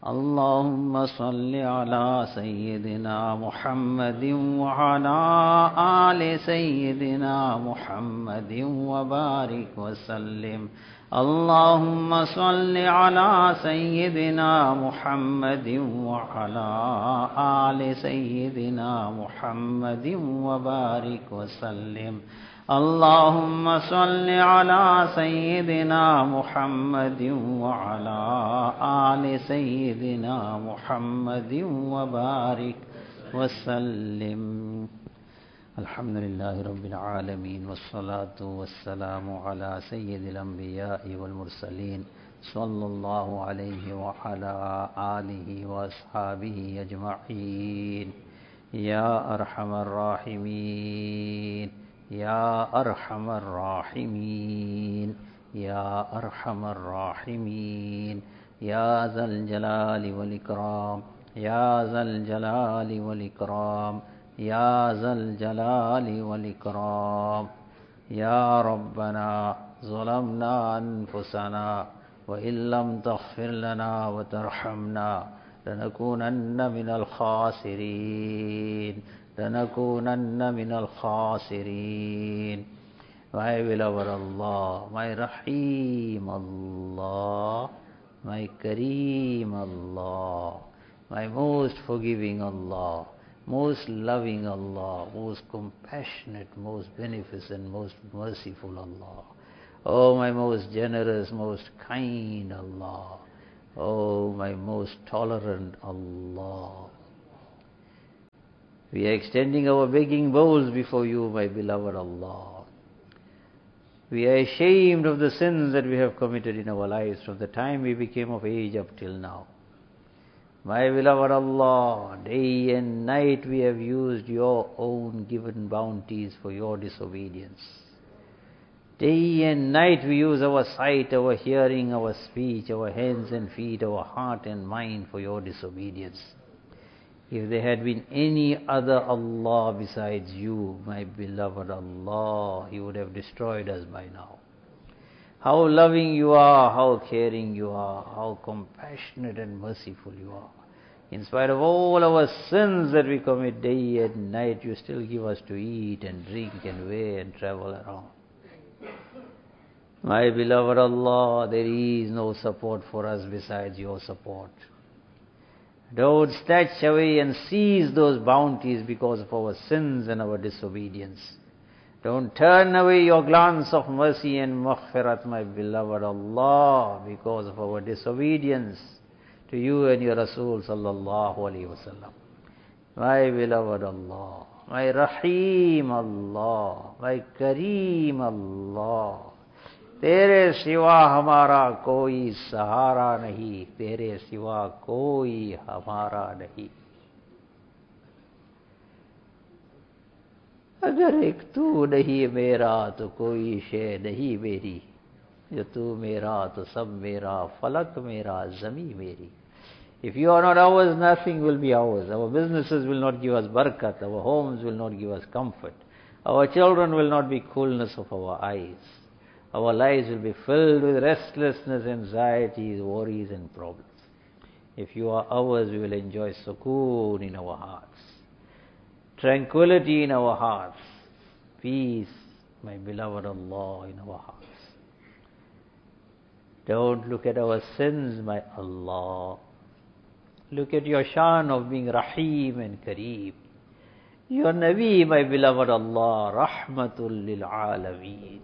اللهم صل على سيدنا محمد وعلى آل سيدنا محمد وبارك وسلم. اللهم صل على سيدنا محمد وعلى آل سيدنا محمد وبارك وسلم. اللهم صل على سيدنا محمد وعلى آل سيدنا محمد وبارك وسلم. الحمد لله رب العالمين والصلاة والسلام على سيد الأنبياء والمرسلين صلى الله عليه وعلى آله وأصحابه أجمعين. يا أرحم الراحمين يا أرحم الراحمين يا أرحم الراحمين يا ذا الجلال والإكرام يا ذا الجلال والإكرام يا ذا الجلال والإكرام. يا ربنا ظلمنا أنفسنا وإن لم تغفر لنا وترحمنا لنكونن من الخاسرين لنكونن من الخاسرين. My beloved Allah, my Rahim Allah, my Kareem Allah, my most forgiving Allah, most loving Allah, most compassionate, most beneficent, most merciful Allah. Oh, my most generous, most kind Allah. Oh, my most tolerant Allah. We are extending our begging bowls before you, my beloved Allah. We are ashamed of the sins that we have committed in our lives from the time we became of age up till now. My beloved Allah, day and night we have used your own given bounties for your disobedience. Day and night we use our sight, our hearing, our speech, our hands and feet, our heart and mind for your disobedience. If there had been any other Allah besides you, my beloved Allah, He would have destroyed us by now. How loving you are, how caring you are, how compassionate and merciful you are. In spite of all our sins that we commit day and night, you still give us to eat and drink and wear and travel around. My beloved Allah, there is no support for us besides your support. Don't snatch away and seize those bounties because of our sins and our disobedience. Don't turn away your glance of mercy and maghfirat, my beloved Allah, because of our disobedience to you and your Rasul sallallahu alaihi wasallam. My beloved Allah, my Rahim Allah, my Kareem Allah, तेरे सिवा हमारा कोई सहारा नहीं, तेरे सिवा कोई हमारा नहीं. अगर एक तू नहीं मेरा तो कोई शे नहीं मेरी, जो तू मेरा तो सब मेरा, फलक मेरा, ज़मी मेरी. If you are not ours, nothing will be ours. Our businesses will not give us barakat, our homes will not give us comfort, our children will not be coolness of our eyes. Our lives will be filled with restlessness, anxieties, worries and problems. If you are ours, we will enjoy sukoon in our hearts, tranquility in our hearts, peace, my beloved Allah, in our hearts. Don't look at our sins, my Allah. Look at your shan of being Rahim and Kareem. Your Nabi, my beloved Allah, Rahmatul lil Alameen.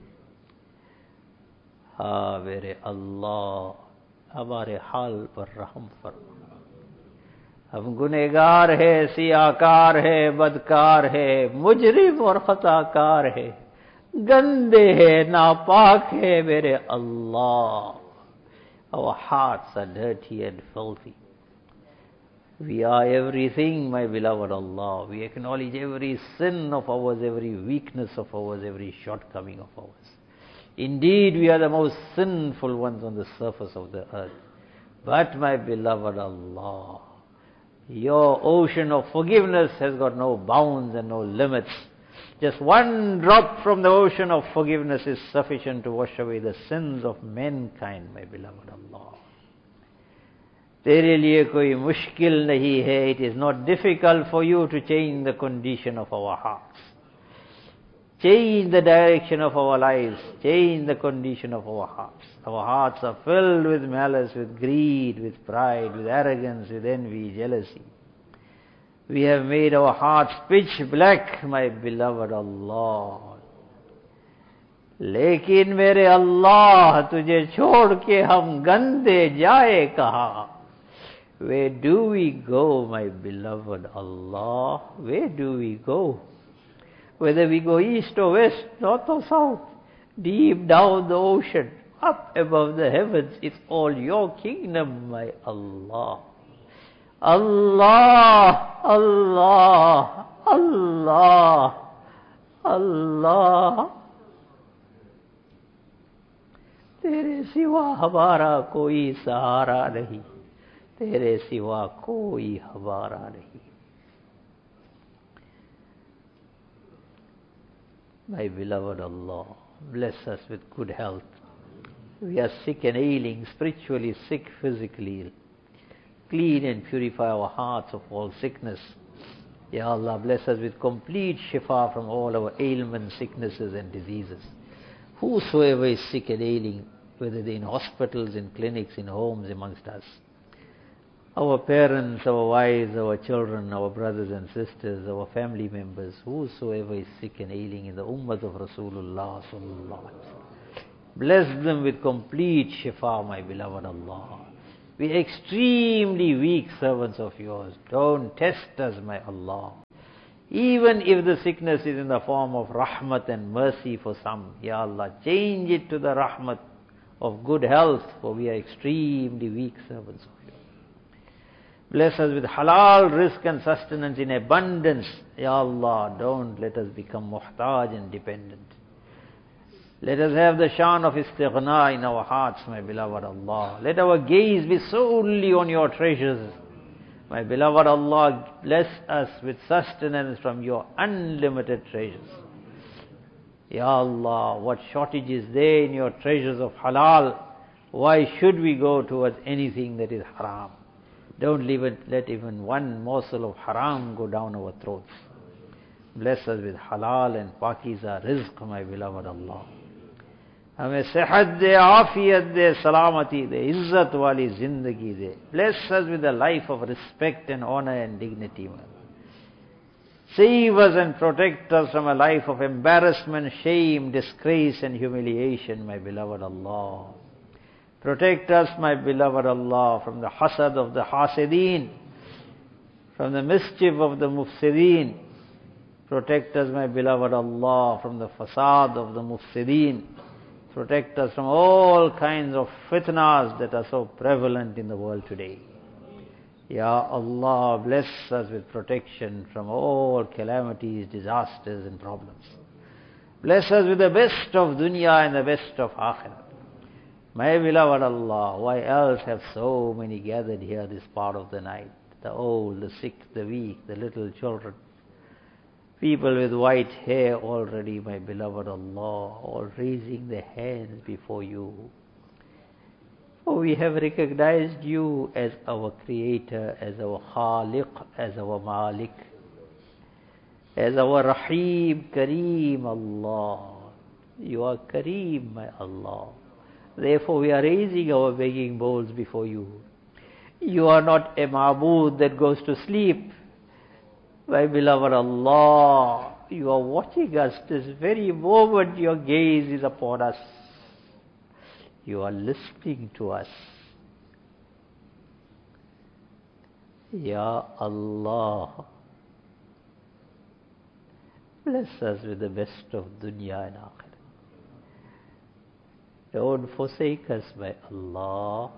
हाँ मेरे अल्लाह, हमारे हाल पर रहम फरमा. हम गुनहगार है, सियाकार है, बदकार है, मुजरिम और खताकार है, गंदे है, नापाक है मेरे अल्लाह. Our hearts are dirty and filthy. We are everything, my beloved Allah. We acknowledge every sin of ours, every weakness of ours, every shortcoming of ours. Indeed, we are the most sinful ones on the surface of the earth. But my beloved Allah, your ocean of forgiveness has got no bounds and no limits. Just one drop from the ocean of forgiveness is sufficient to wash away the sins of mankind, my beloved Allah. तेरे लिए कोई मुश्किल नहीं है. It is not difficult for you to change the condition of our hearts. Change the direction of our lives. Change the condition of our hearts. Our hearts are filled with malice, with greed, with pride, with arrogance, with envy, jealousy. We have made our hearts pitch black, my beloved Allah. लेकिन मेरे अल्लाह तुझे छोड़ के हम गंदे जाए कहाँ? Where do we go, my beloved Allah? Where do we go? Whether we go east or west, north or south, deep down the ocean, up above the heavens, it's all your kingdom, my Allah. Allah, Allah, Allah, Allah. तेरे सिवा हमारा कोई सहारा नहीं, तेरे सिवा कोई हमारा नहीं. My beloved Allah, bless us with good health. We are sick and ailing, spiritually sick, physically ill. Clean and purify our hearts of all sickness. Ya Allah, bless us with complete shifa from all our ailments, sicknesses and diseases. Whosoever is sick and ailing, whether they're in hospitals, in clinics, in homes amongst us, our parents, our wives, our children, our brothers and sisters, our family members, whosoever is sick and ailing in the ummah of Rasulullah sallallahu alaihi wasallam, bless them with complete shifa, my beloved Allah. We are extremely weak servants of yours. Don't test us, my Allah. Even if the sickness is in the form of rahmat and mercy for some, Ya Allah, change it to the rahmat of good health, for we are extremely weak servants of you. Bless us with halal rizq and sustenance in abundance. Ya Allah, don't let us become muhtaj and dependent. Let us have the shan of istighna in our hearts, my beloved Allah. Let our gaze be solely on your treasures. My beloved Allah, bless us with sustenance from your unlimited treasures. Ya Allah, what shortage is there in your treasures of halal? Why should we go towards anything that is haram? Don't let even one morsel of haram go down our throats. Bless us with halal and pakiza rizq, my beloved Allah. हमें सेहत दे, आफियत दे, सलामती दे, इज्जत वाली जिंदगी दे. Bless us with a life of respect and honor and dignity. Save us and protect us from a life of embarrassment, shame, disgrace and humiliation, my beloved Allah. Protect us, my beloved Allah, from the hasad of the hasideen, from the mischief of the mufsideen. Protect us, my beloved Allah, from the fasad of the mufsideen. Protect us from all kinds of fitnas that are so prevalent in the world today. Ya Allah, bless us with protection from all calamities, disasters and problems. Bless us with the best of dunya and the best of akhirah. My beloved Allah, why else have so many gathered here this part of the night? The old, the sick, the weak, the little children. People with white hair already, my beloved Allah, all raising their hands before you. For we have recognized you as our Creator, as our Khaliq, as our Malik, as our Rahim, Kareem, Allah. You are Kareem, my Allah. Therefore we are raising our begging bowls before you. You are not a ma'bood that goes to sleep. My beloved Allah, you are watching us this very moment. Your gaze is upon us. You are listening to us. Ya Allah, bless us with the best of dunya and akhirah. Don't forsake us, my Allah.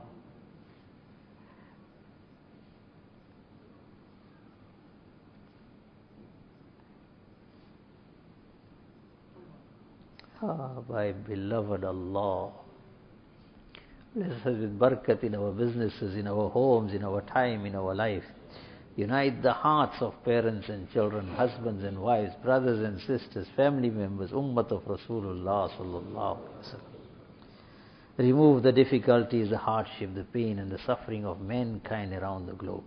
My beloved Allah, bless us with barakat in our businesses, in our homes, in our time, in our life. Unite the hearts of parents and children, husbands and wives, brothers and sisters, family members, ummah of Rasulullah sallallahu alaihi wasallam. Remove the difficulties, the hardship, the pain and the suffering of mankind around the globe.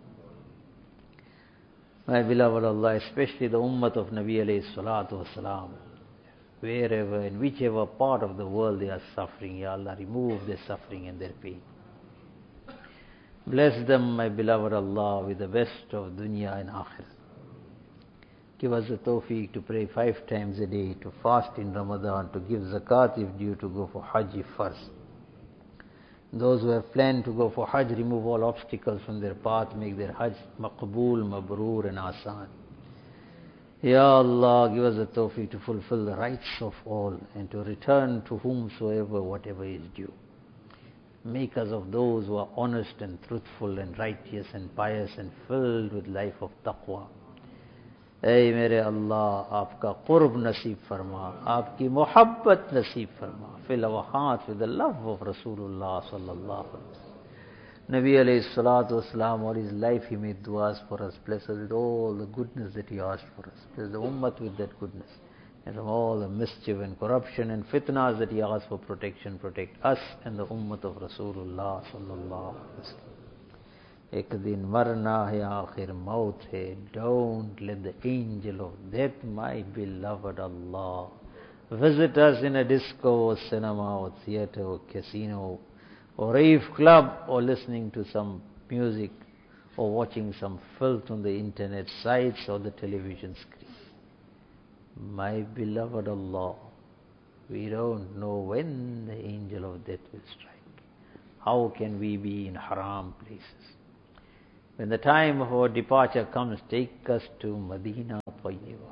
My beloved Allah, especially the ummah of Nabi alayhi salatu wasalam, wherever and whichever part of the world they are suffering, Ya Allah, remove their suffering and their pain. Bless them, my beloved Allah, with the best of dunya and akhirah. Give us the tawfiq to pray 5 times a day, to fast in Ramadan, to give zakat if due, to go for Hajj if first. Those who have planned to go for Hajj, remove all obstacles from their path, make their Hajj maqbool, mabroor and asan. Ya Allah, give us the tawfiq to fulfill the rights of all and to return to whomsoever whatever is due. Make us of those who are honest and truthful and righteous and pious and filled with life of taqwa. Ey mere Allah, aapka qurb naseeb farma, aapki muhabbat naseeb farma. Fill our hearts with the love of Rasulullah sallallahu alaihi wasallam. Nabi alayhi salatu wasalam, all his life he made du'as for us. Bless us with all the goodness that he asked for us. Bless the ummah with that goodness. And from all the mischief and corruption and fitnas that he asked for protection, protect us and the ummah of Rasulullah sallallahu alaihi wasallam. Ek din marna hai, aakhir maut hai. Don't let the angel of death, my beloved Allah, visit us in a disco or cinema or theater or casino or rave club or listening to some music or watching some filth on the internet sites or the television screen. My beloved Allah, we don't know when the angel of death will strike. How can we be in haram places? When the time of our departure comes, take us to Madina Tayyiba.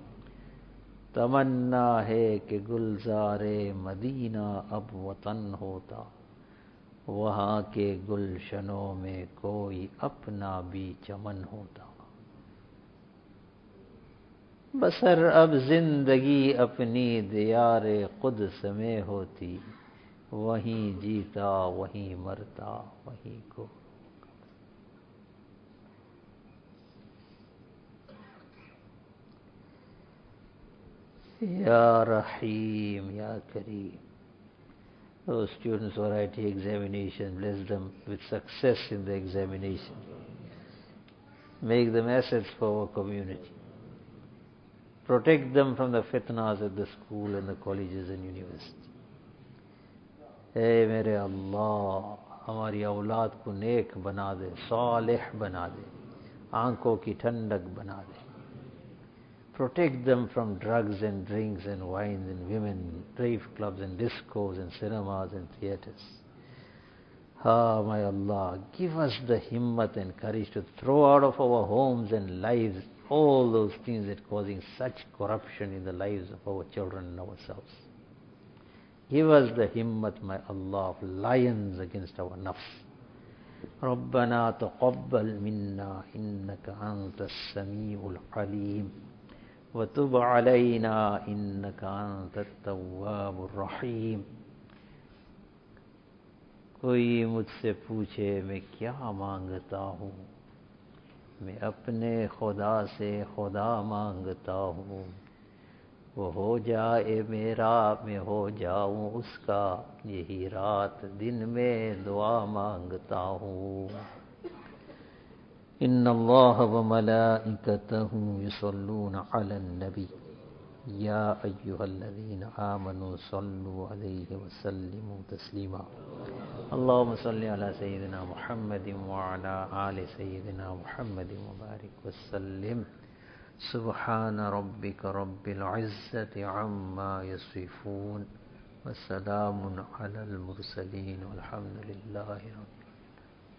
तमन्ना है कि गुलज़ारे Medina अब वतन होता, वहाँ के गुलशनों में कोई अपना भी चमन होता। बसर अब जिंदगी अपनी दियारे कुद्स में होती, वहीं जीता वहीं मरता वहीं को। Ya Rahim, Ya Kareem. Those students who are writing examination, bless them with success in the examination. Make them assets for our community. Protect them from the fitnas at the school and the colleges and universities. Hey mere Allah, हमारी औलाद को नेक बना दे, सालिह बना दे, आंखों की ठंडक बना दे. Protect them from drugs and drinks and wines and women, rave clubs and discos and cinemas and theaters. Ah, my Allah, give us the himmat and courage to throw out of our homes and lives all those things that are causing such corruption in the lives of our children and ourselves. Give us the himmat, my Allah, of lions against our nafs. ربنا تقبل منا إنك أنت السميع العليم وتب علينا إنك أنت التواب الرحيم. कोई मुझसे पूछे मैं क्या मांगता हूँ, मैं अपने खुदा से खुदा मांगता हूँ. वो हो जाए मेरा, मैं हो जाऊँ उसका, यही रात दिन में दुआ मांगता हूँ. इन्नल्लाह व मलाइकतहु युसल्लूना अलन नबी या अय्युहल्लज़ीना आमनू सल्लू अलैहि व सल्लिमू तस्लीमा. अल्लाहुम्मा सल्लि अला सय्यिदिना मुहम्मदिन व अला आलि सय्यिदिना मुहम्मदिन व बारिक व सल्लिम. सुब्हान रब्बिक रब्बिल इज़्ज़ति अम्मा यसिफून व सलामुन अलल मुरसलीन वल्हम्दुलिल्लाहि रब्बिल